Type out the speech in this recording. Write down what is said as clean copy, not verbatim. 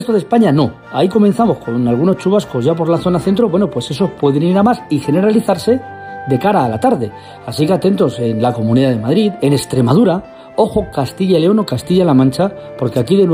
resto de España no. Ahí comenzamos con algunos chubascos ya por la zona centro, bueno, pues esos pueden ir a más y generalizarse de cara a la tarde. Así que atentos en la Comunidad de Madrid, en Extremadura, ojo Castilla y León o Castilla-La Mancha, porque aquí de nuevo